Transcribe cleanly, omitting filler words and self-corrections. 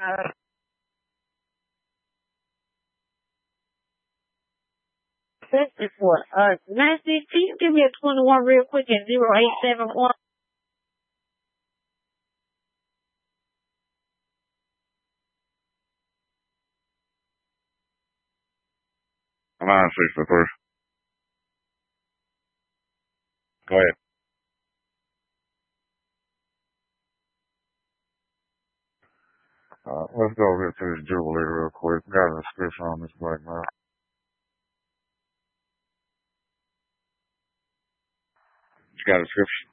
This is what? Nancy, can you give me a 21 real quick at 0871? Line 63. Go ahead. Let's go get to this Jubilee real quick. Got a description on this black man. You got a description?